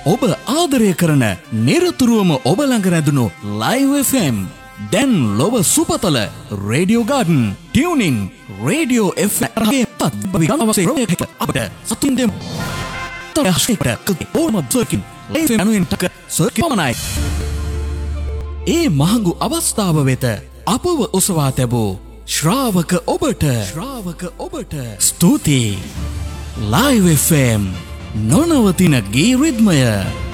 ඔබ ආදරය කරන නිරතුරුවම ඔබ ළඟ රැඳුණු Live FM දැන් ලොව සුපතල radio garden tuning radio FM අපට සතුන් දෙමු ඕම සර්කින් Live FM අනුවෙන්ටක සර්කින් පමණයි. ඒ මහඟු අවස්ථාව වෙත අපව ඔසවා තැබූ ශ්‍රාවක ඔබට ස්තුතියි. Live FM නොනවතින ගී රිද්මය